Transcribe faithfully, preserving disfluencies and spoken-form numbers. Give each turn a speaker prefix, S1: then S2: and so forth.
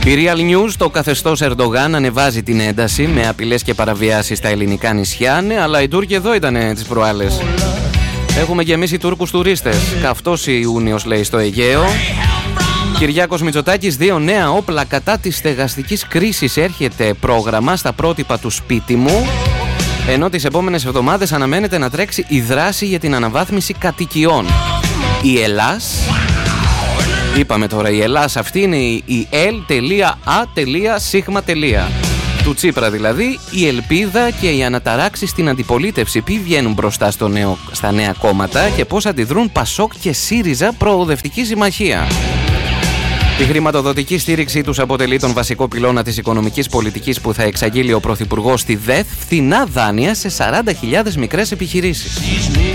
S1: Η Real News, το καθεστώς Ερντογάν ανεβάζει την ένταση με απειλές και παραβιάσεις στα ελληνικά νησιά. Ναι, αλλά οι Τούρκοι εδώ ήτανε τις προάλλες. Έχουμε γεμίσει Τούρκους τουρίστες. Καυτός Ιούνιος, λέει, στο Αιγαίο. Κυριάκος Μητσοτάκης, δύο νέα όπλα κατά της στεγαστικής κρίσης. Έρχεται πρόγραμμα στα πρότυπα του σπίτι μου. Ενώ τις επόμενες εβδομάδες αναμένεται να τρέξει η δράση για την αναβάθμιση κατοικιών. Η Ελλάς, είπαμε τώρα, η Ελλάς αυτή είναι η L.A. του Τσίπρα, δηλαδή, η ελπίδα και η αναταράξη στην αντιπολίτευση. Ποιοι βγαίνουν μπροστά στο νέο, στα νέα κόμματα και πώς αντιδρούν Πασόκ και ΣΥΡΙΖΑ, προοδευτική συμμαχία. Η χρηματοδοτική στήριξή τους αποτελεί τον βασικό πυλώνα της οικονομικής πολιτικής που θα εξαγγείλει ο Πρωθυπουργός στη ΔΕΘ, φθηνά δάνεια σε σαράντα χιλιάδες μικρές επιχειρήσεις.